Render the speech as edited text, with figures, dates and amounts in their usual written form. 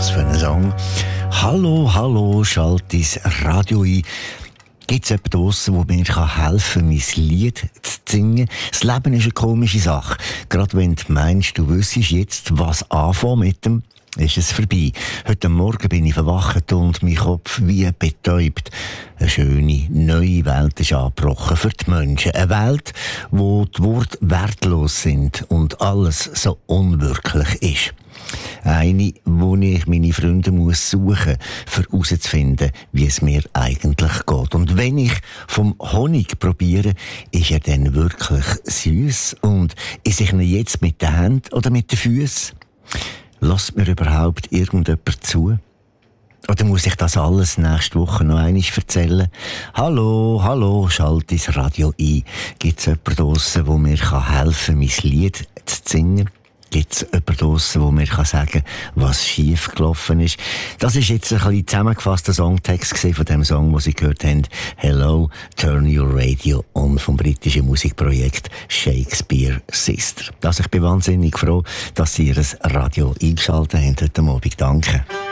Was für ein Song. Hallo, hallo, schalt dein Radio ein. Gibt es jemanden draussen, der mir helfen kann, mein Lied zu singen? Das Leben ist eine komische Sache. Gerade wenn du meinst, du wüsstest jetzt, was anfangen mit dem, ist es vorbei. Heute Morgen bin ich verwacht und mein Kopf wie betäubt. Eine schöne, neue Welt ist angebrochen für die Menschen. Eine Welt, wo die Worte wertlos sind und alles so unwirklich ist. Eine, wo ich meine Freunde muss suchen, um herauszufinden, wie es mir eigentlich geht. Und wenn ich vom Honig probiere, ist er dann wirklich süß und esse ich ihn jetzt mit den Händen oder mit den Füßen? Lässt mir überhaupt irgendjemand zu? Oder muss ich das alles nächste Woche noch einmal erzählen? Hallo, hallo, schalte das Radio ein. Gibt es jemanden draussen, der mir helfen kann, mein Lied zu singen? Gibt es jemanden draussen, der mir sagen kann, was schief gelaufen ist? Das ist jetzt ein bisschen zusammengefasster Songtext von dem Song, den Sie gehört haben. Hello, Turn Your Radio On vom britischen Musikprojekt Shakespeare Sister. Also ich bin wahnsinnig froh, dass Sie Ihr Radio eingeschaltet haben heute Abend. Danke.